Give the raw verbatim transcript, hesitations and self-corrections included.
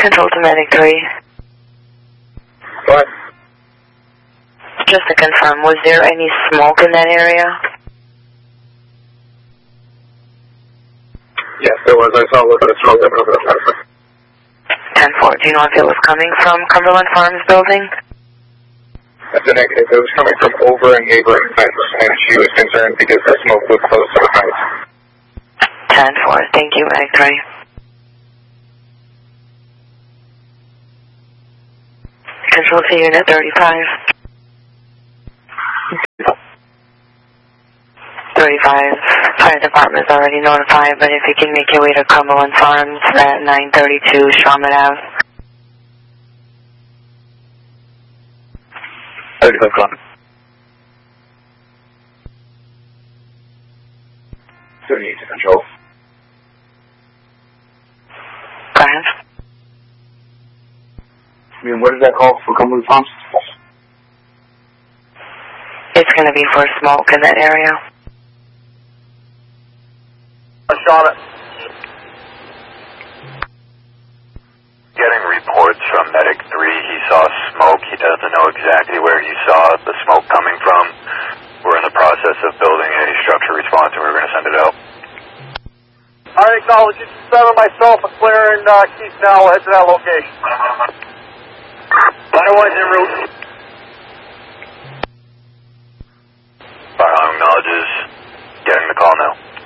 Control to Medic three. What? Just to confirm, was there any smoke in that area? Yes, there was. I saw a little bit of smoke over the ten four, do you know if it was coming from Cumberland Farms building? That's a negative. It was coming from over a neighboring fence, and she was concerned because the smoke was close to the fence. ten four, thank you, Medic three. Control to Unit thirty-five. thirty-five, fire department's already notified, but if you can make your way to Cumberland Farms at nine thirty-two Sharman Ave. thirty-five o'clock. thirty-eight to control. Go ahead. I mean, what is that call for Cumberland Farms? It's going to be for smoke in that area. I shot it. Getting reports from Medic three. He saw smoke. He doesn't know exactly where he saw the smoke coming from. We're in the process of building a structure response, and we're going to send it out. I acknowledge it. Seven myself and clearing uh, Keith now. We'll head to that location. Line one en route. Firearm acknowledges. Getting the call now.